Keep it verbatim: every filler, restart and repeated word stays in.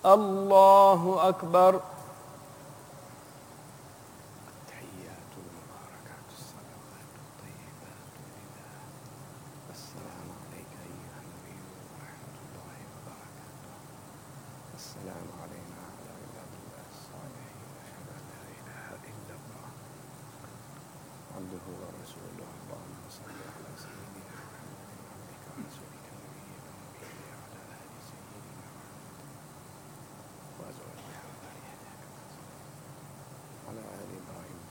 الله أكبر. التحيات والمباركات الصلوات الطيبات لله. السلام عليك أيها النبي ورحمة الله وبركاته. السلام علينا وعلى عباد الله الصالحين. أشهد أن لا إله إلا الله عبده ورسوله. اللهم صل على سيدنا